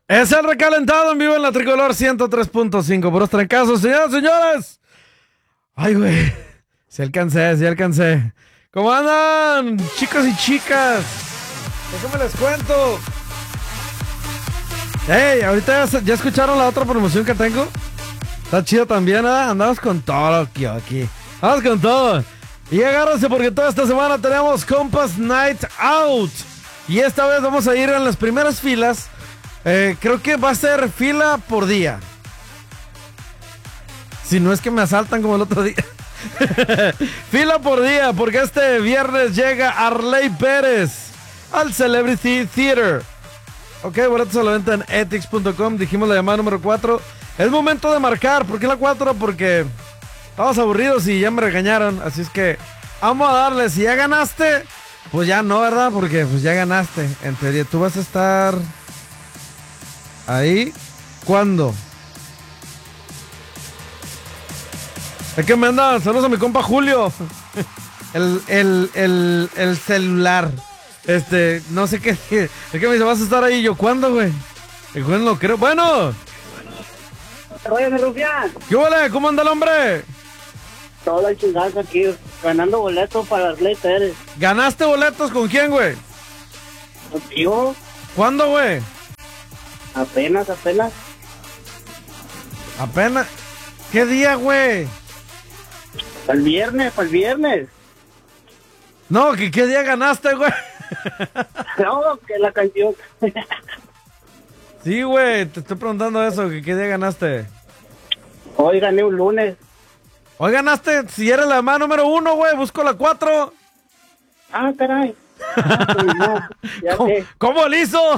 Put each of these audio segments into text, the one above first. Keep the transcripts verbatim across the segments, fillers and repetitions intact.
Es el recalentado en vivo en la Tricolor ciento tres punto cinco. Puros trancazos, señoras y señores. Ay, güey. Sí alcancé, sí alcancé. ¿Cómo andan, chicos y chicas? Déjame les cuento. Hey, ahorita ya, ya escucharon la otra promoción que tengo. Está chido también, ¿eh? Andamos con todo aquí, aquí. Vamos con todo. Y agárrense porque toda esta semana tenemos Compas Night Out. Y esta vez vamos a ir en las primeras filas. Eh, creo que va a ser fila por día. Si no es que me asaltan como el otro día. Fila por día, porque este viernes llega Arley Pérez al Celebrity Theater. Ok, boletos a la venta en etix punto com. Dijimos la llamada número cuatro. Es momento de marcar. ¿Por qué la cuatro? Porque estamos aburridos y ya me regañaron. Así es que vamos a darle. Si ya ganaste, pues ya no, ¿verdad? Porque pues ya ganaste. En teoría, tú vas a estar ahí. ¿Cuándo? Es que me anda. Saludos a mi compa Julio. El, el, el, el celular. Este, no sé qué. Es que me dice, vas a estar ahí. Yo, ¿cuándo, güey? El juez no creo. Bueno. Oye, mi rufián. ¿Qué huele? ¿Cómo anda el hombre? Todo el chingazo aquí, ganando boletos para Arley Pérez. ¿Ganaste boletos con quién, güey? Contigo, ¿Cuándo, güey? apenas, apenas. Apenas. ¿Qué día, güey? Para el viernes, para el viernes. No, ¿qué, qué día ganaste, güey? No, que la canción. Sí, güey, te estoy preguntando eso, que qué día ganaste. Hoy gané un lunes. Hoy ganaste, si eres la más número uno, güey, busco la cuatro. Ah, caray. Ah, pues no, ya ¿Cómo, sé. ¿Cómo le hizo?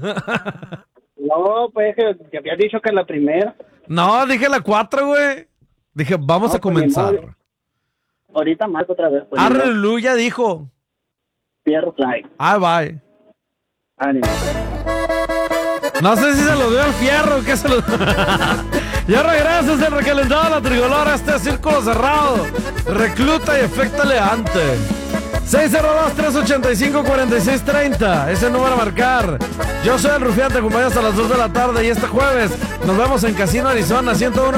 No, pues que te había dicho que la primera. No, dije la cuatro, güey. Dije, vamos No, a pues, ni comenzar. modo. Ahorita más otra vez. Pues, Aleluya, dijo. Pierro Fly. Ah, bye. Ánimo. No sé si se los dio el fierro, ¿qué se los... Ya regresas el recalentado a la Tricolor, este círculo cerrado. Recluta y efecto leante. seis cero dos, tres ocho cinco, cuatro seis tres cero. Ese es el número a marcar. Yo soy el Rufián, te acompaño hasta las dos de la tarde. Y este jueves nos vemos en Casino Arizona ciento uno